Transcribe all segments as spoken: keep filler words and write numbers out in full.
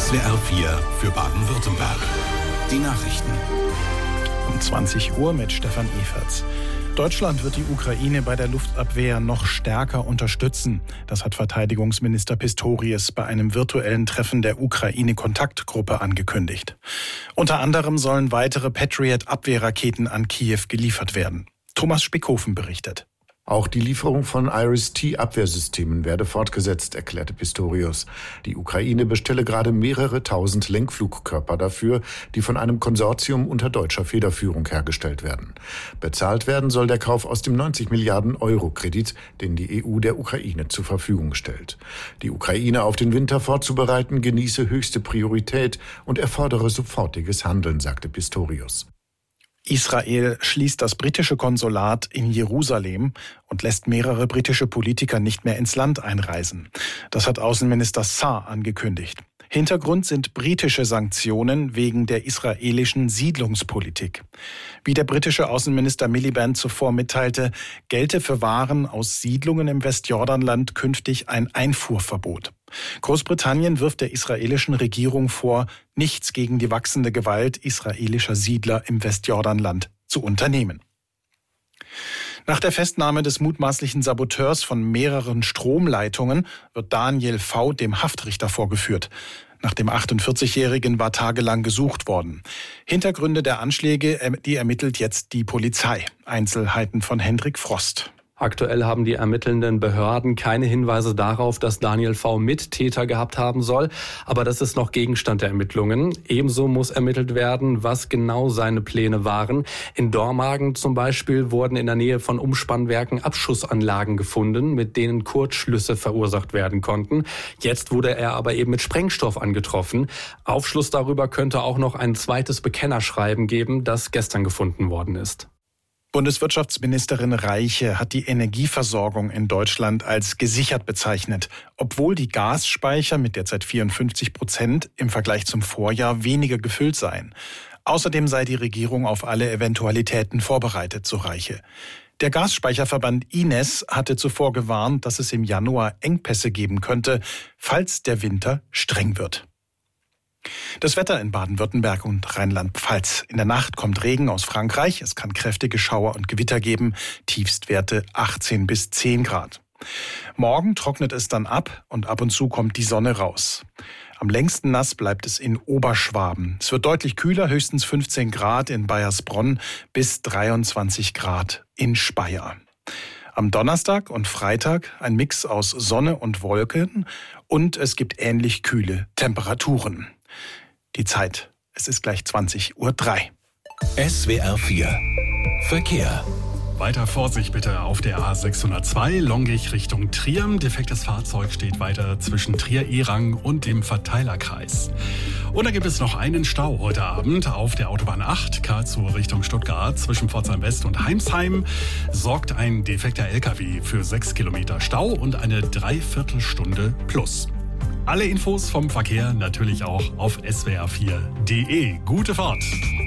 S W R vier für Baden-Württemberg. Die Nachrichten. Um zwanzig Uhr mit Stefan Eferts. Deutschland wird die Ukraine bei der Luftabwehr noch stärker unterstützen. Das hat Verteidigungsminister Pistorius bei einem virtuellen Treffen der Ukraine-Kontaktgruppe angekündigt. Unter anderem sollen weitere Patriot-Abwehrraketen an Kiew geliefert werden. Thomas Spickhofen berichtet. Auch die Lieferung von Iris-T-Abwehrsystemen werde fortgesetzt, erklärte Pistorius. Die Ukraine bestelle gerade mehrere tausend Lenkflugkörper dafür, die von einem Konsortium unter deutscher Federführung hergestellt werden. Bezahlt werden soll der Kauf aus dem neunzig Milliarden Euro Kredit, den die E U der Ukraine zur Verfügung stellt. Die Ukraine auf den Winter vorzubereiten, genieße höchste Priorität und erfordere sofortiges Handeln, sagte Pistorius. Israel schließt das britische Konsulat in Jerusalem und lässt mehrere britische Politiker nicht mehr ins Land einreisen. Das hat Außenminister Saar angekündigt. Hintergrund sind britische Sanktionen wegen der israelischen Siedlungspolitik. Wie der britische Außenminister Miliband zuvor mitteilte, gelte für Waren aus Siedlungen im Westjordanland künftig ein Einfuhrverbot. Großbritannien wirft der israelischen Regierung vor, nichts gegen die wachsende Gewalt israelischer Siedler im Westjordanland zu unternehmen. Nach der Festnahme des mutmaßlichen Saboteurs von mehreren Stromleitungen wird Daniel V. dem Haftrichter vorgeführt. Nach dem achtundvierzigjährigen war tagelang gesucht worden. Hintergründe der Anschläge, die ermittelt jetzt die Polizei. Einzelheiten von Hendrik Frost. Aktuell haben die ermittelnden Behörden keine Hinweise darauf, dass Daniel V. Mittäter gehabt haben soll. Aber das ist noch Gegenstand der Ermittlungen. Ebenso muss ermittelt werden, was genau seine Pläne waren. In Dormagen zum Beispiel wurden in der Nähe von Umspannwerken Abschussanlagen gefunden, mit denen Kurzschlüsse verursacht werden konnten. Jetzt wurde er aber eben mit Sprengstoff angetroffen. Aufschluss darüber könnte auch noch ein zweites Bekennerschreiben geben, das gestern gefunden worden ist. Bundeswirtschaftsministerin Reiche hat die Energieversorgung in Deutschland als gesichert bezeichnet, obwohl die Gasspeicher mit derzeit vierundfünfzig Prozent im Vergleich zum Vorjahr weniger gefüllt seien. Außerdem sei die Regierung auf alle Eventualitäten vorbereitet, so Reiche. Der Gasspeicherverband I N E S hatte zuvor gewarnt, dass es im Januar Engpässe geben könnte, falls der Winter streng wird. Das Wetter in Baden-Württemberg und Rheinland-Pfalz. In der Nacht kommt Regen aus Frankreich. Es kann kräftige Schauer und Gewitter geben. Tiefstwerte achtzehn bis zehn Grad. Morgen trocknet es dann ab und ab und zu kommt die Sonne raus. Am längsten nass bleibt es in Oberschwaben. Es wird deutlich kühler, höchstens fünfzehn Grad in Baiersbronn bis dreiundzwanzig Grad in Speyer. Am Donnerstag und Freitag ein Mix aus Sonne und Wolken und es gibt ähnlich kühle Temperaturen. Die Zeit, es ist gleich zwanzig Uhr drei. S W R vier Verkehr. Weiter Vorsicht bitte auf der A sechshundertzwei, Longich Richtung Trier. Defektes Fahrzeug steht weiter zwischen Trier-Erang und dem Verteilerkreis. Und da gibt es noch einen Stau heute Abend auf der Autobahn acht, Karlsruhe Richtung Stuttgart. Zwischen Pforzheim West und Heimsheim sorgt ein defekter L K W für sechs Kilometer Stau und eine Dreiviertelstunde plus. Alle Infos vom Verkehr natürlich auch auf S W R vier punkt de. Gute Fahrt!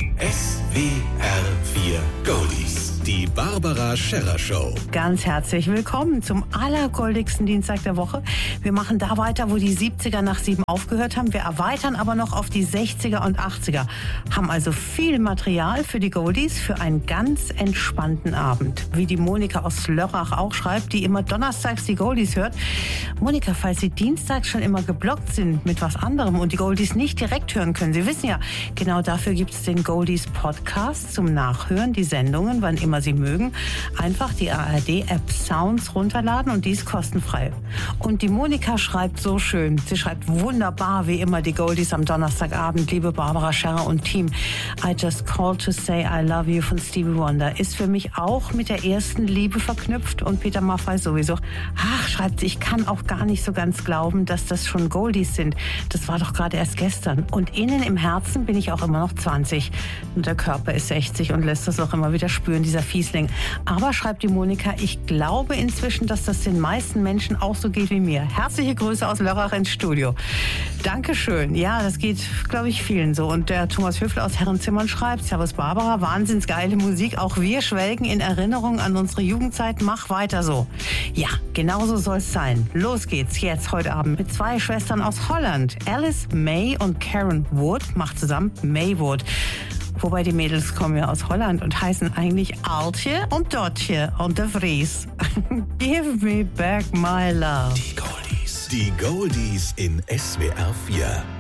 S W R vier Goldies. Die Barbara Scherrer Show. Ganz herzlich willkommen zum allergoldigsten Dienstag der Woche. Wir machen da weiter, wo die siebziger nach sieben aufgehört haben. Wir erweitern aber noch auf die sechziger und achtziger. Haben also viel Material für die Goldies für einen ganz entspannten Abend. Wie die Monika aus Lörrach auch schreibt, die immer donnerstags die Goldies hört. Monika, falls Sie dienstags schon immer geblockt sind mit was anderem und die Goldies nicht direkt hören können, Sie wissen ja, genau dafür gibt es den Goldies Podcast zum Nachhören, die Sendungen, wann immer Sie mögen. Einfach die A R D-App Sounds runterladen und dies kostenfrei. Und die Monika schreibt so schön. Sie schreibt wunderbar, wie immer, die Goldies am Donnerstagabend. Liebe Barbara Scherrer und Team, I Just Called to Say I Love You von Stevie Wonder ist für mich auch mit der ersten Liebe verknüpft und Peter Maffay sowieso. Ach, schreibt sie, ich kann auch gar nicht so ganz glauben, dass das schon Goldies sind. Das war doch gerade erst gestern. Und innen im Herzen bin ich auch immer noch zwanzig. Und der Körper ist sechzig und lässt das auch immer wieder spüren, dieser Fiesling. Aber, schreibt die Monika, ich glaube inzwischen, dass das den meisten Menschen auch so geht wie mir. Herzliche Grüße aus Lörrach ins Studio. Dankeschön. Ja, das geht, glaube ich, vielen so. Und der Thomas Höfler aus Herrenzimmern schreibt, Servus Barbara, wahnsinns geile Musik. Auch wir schwelgen in Erinnerung an unsere Jugendzeit. Mach weiter so. Ja, genau so soll es sein. Los geht's jetzt heute Abend mit zwei Schwestern aus Holland. Alice May und Karen Wood macht zusammen Maywood. Wobei die Mädels kommen ja aus Holland und heißen eigentlich Altje und Dotje und de Vries. Give me back my love. Die Goldies. Die Goldies in S W R vier.